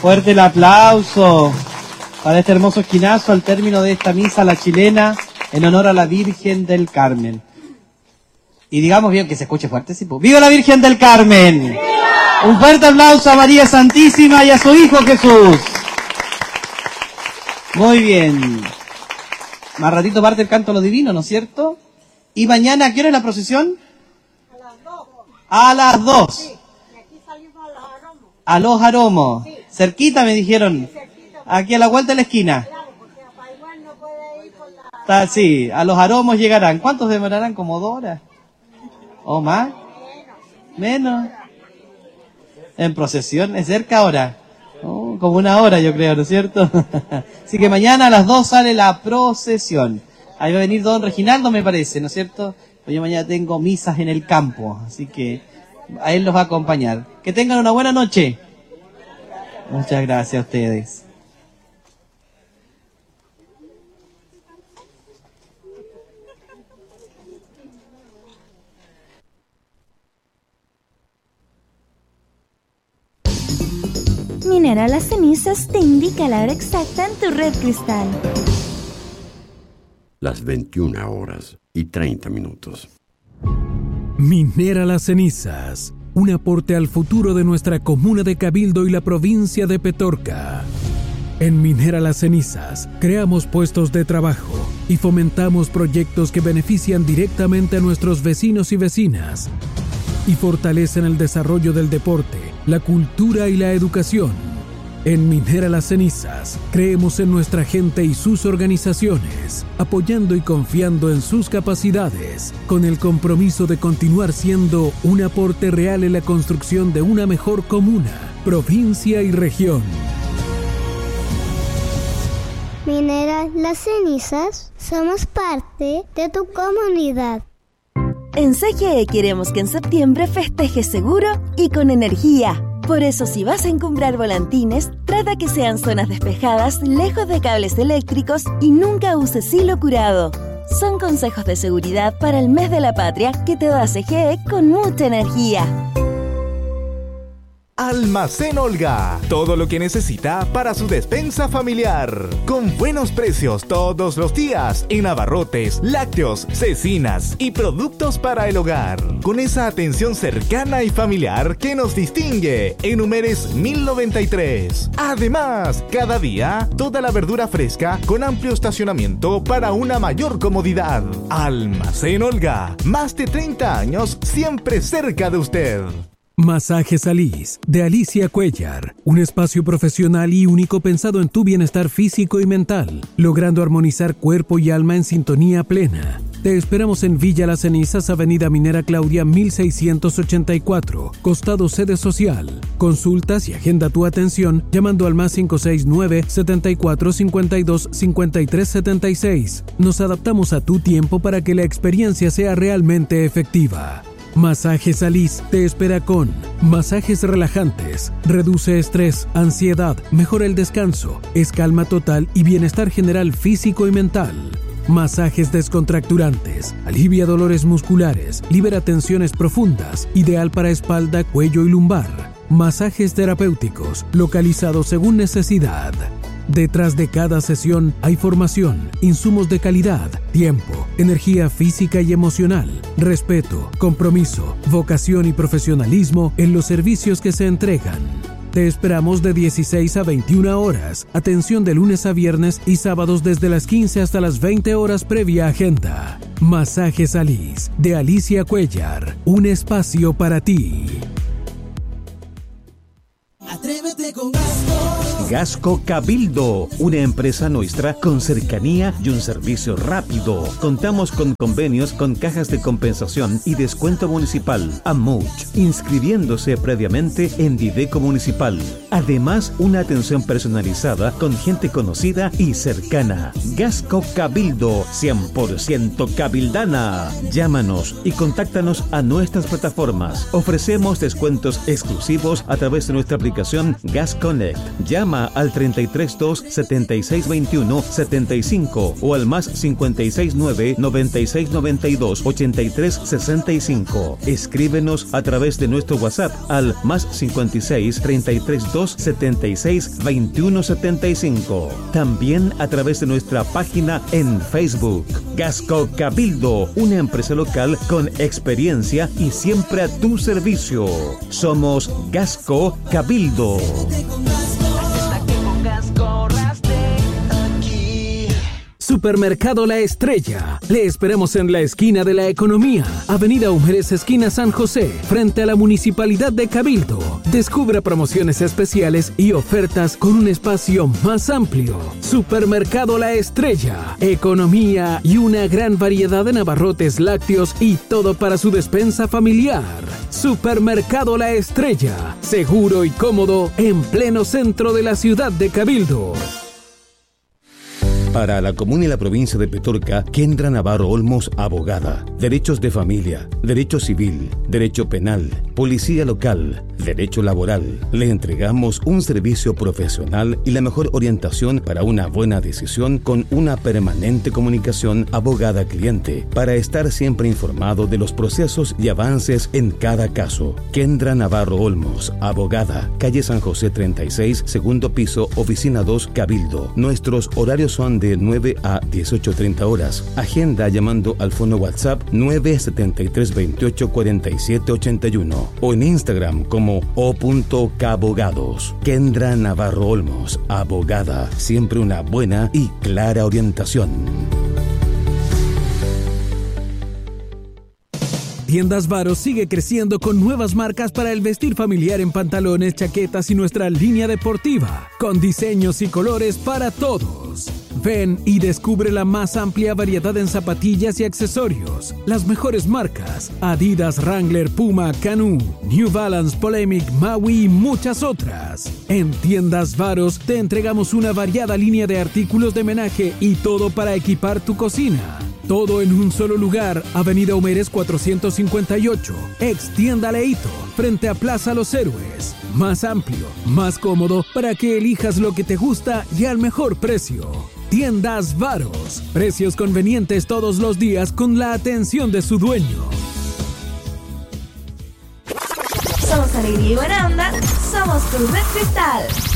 Fuerte el aplauso para este hermoso esquinazo al término de esta misa a la chilena en honor a la Virgen del Carmen. Y digamos bien que se escuche fuerte, sí. ¡Viva la Virgen del Carmen! ¡Viva! Un fuerte aplauso a María Santísima y a su Hijo Jesús. Muy bien. Más ratito parte el canto a lo divino, ¿no es cierto? Y mañana, ¿a qué hora es la procesión? A las 2. A las 2. Sí. Y aquí salimos a los aromos. A los aromos. Sí. Cerquita me dijeron. Sí, cerquita. Aquí a la vuelta de la esquina. Claro, porque a Paiwán no puede ir por la... Sí, a los aromos llegarán. ¿Cuántos demorarán? ¿Como 2 horas? ¿O más? Menos. En procesión, ¿es cerca ahora? Oh, como 1 hora yo creo, ¿no es cierto? Así que mañana a las 2 sale la procesión. Ahí va a venir don Reginaldo, me parece, ¿no es cierto? Pues yo mañana tengo misas en el campo, así que a él los va a acompañar. Que tengan una buena noche. Muchas gracias a ustedes. Minera Las Cenizas te indica la hora exacta en tu red cristal. Las 21:30. Minera Las Cenizas, un aporte al futuro de nuestra comuna de Cabildo y la provincia de Petorca. En Minera Las Cenizas, creamos puestos de trabajo y fomentamos proyectos que benefician directamente a nuestros vecinos y vecinas y fortalecen el desarrollo del deporte, la cultura y la educación. En Minera Las Cenizas, creemos en nuestra gente y sus organizaciones, apoyando y confiando en sus capacidades, con el compromiso de continuar siendo un aporte real en la construcción de una mejor comuna, provincia y región. Minera Las Cenizas, somos parte de tu comunidad. En CGE queremos que en septiembre festejes seguro y con energía. Por eso, si vas a encumbrar volantines, trata que sean zonas despejadas, lejos de cables eléctricos y nunca uses hilo curado. Son consejos de seguridad para el mes de la patria que te da CGE con mucha energía. Almacén Olga, todo lo que necesita para su despensa familiar, con buenos precios todos los días en abarrotes, lácteos, cecinas y productos para el hogar, con esa atención cercana y familiar que nos distingue en Humérez 1093. Además, cada día, toda la verdura fresca con amplio estacionamiento para una mayor comodidad. Almacén Olga, más de 30 años siempre cerca de usted. Masajes Alice, de Alicia Cuellar, un espacio profesional y único pensado en tu bienestar físico y mental, logrando armonizar cuerpo y alma en sintonía plena. Te esperamos en Villa Las Cenizas, Avenida Minera Claudia 1684, costado sede social. Consultas y agenda tu atención llamando al más 569 74 52 53 76. Nos adaptamos a tu tiempo para que la experiencia sea realmente efectiva. Masajes Alice te espera con masajes relajantes, reduce estrés, ansiedad, mejora el descanso, es calma total y bienestar general físico y mental. Masajes descontracturantes, alivia dolores musculares, libera tensiones profundas, ideal para espalda, cuello y lumbar. Masajes terapéuticos, localizados según necesidad. Detrás de cada sesión hay formación, insumos de calidad, tiempo, energía física y emocional, respeto, compromiso, vocación y profesionalismo en los servicios que se entregan. Te esperamos de 16 a 21 horas, atención de lunes a viernes y sábados desde las 15 hasta las 20 horas previa agenda. Masajes Alice, de Alicia Cuellar, un espacio para ti. Atrévete con Gasco. Gasco Cabildo, una empresa nuestra con cercanía y un servicio rápido. Contamos con convenios con cajas de compensación y descuento municipal, AMUCH, inscribiéndose previamente en Dideco Municipal. Además, una atención personalizada con gente conocida y cercana. Gasco Cabildo, 100% cabildana. Llámanos y contáctanos a nuestras plataformas. Ofrecemos descuentos exclusivos a través de nuestra aplicación Gas Connect. Llama Llama al 332 7621 75 o al más 569 9692 8365. Escríbenos a través de nuestro WhatsApp al más 56 332 76 21 75. También a través de nuestra página en Facebook. Gasco Cabildo, una empresa local con experiencia y siempre a tu servicio. Somos Gasco Cabildo. Supermercado La Estrella. Le esperamos en la esquina de la Economía, Avenida Humberes, esquina San José, frente a la Municipalidad de Cabildo. Descubra promociones especiales y ofertas con un espacio más amplio. Supermercado La Estrella. Economía y una gran variedad de abarrotes lácteos y todo para su despensa familiar. Supermercado La Estrella. Seguro y cómodo en pleno centro de la ciudad de Cabildo. Para la comuna y la provincia de Petorca, Kendra Navarro Olmos, abogada. Derechos de familia, derecho civil, derecho penal, policía local, derecho laboral. Le entregamos un servicio profesional y la mejor orientación para una buena decisión con una permanente comunicación abogada-cliente para estar siempre informado de los procesos y avances en cada caso. Kendra Navarro Olmos, abogada. Calle San José 36, segundo piso, oficina 2, Cabildo. Nuestros horarios son de 9 a 18:30 horas. Agenda llamando al fono WhatsApp 973 28 47 81 o en Instagram como o.cabogados. Kendra Navarro Olmos, abogada. Siempre una buena y clara orientación. Tiendas Varos sigue creciendo con nuevas marcas para el vestir familiar en pantalones, chaquetas y nuestra línea deportiva, con diseños y colores para todos. Ven y descubre la más amplia variedad en zapatillas y accesorios. Las mejores marcas: Adidas, Wrangler, Puma, Canoo, New Balance, Polemic, Maui y muchas otras. En Tiendas Varos te entregamos una variada línea de artículos de menaje y todo para equipar tu cocina. Todo en un solo lugar, Avenida Humberes 458, ex Tienda Leito, frente a Plaza Los Héroes. Más amplio, más cómodo para que elijas lo que te gusta y al mejor precio. Tiendas Varos, precios convenientes todos los días con la atención de su dueño. Somos alegría y buena onda, somos Cruz de Cristal.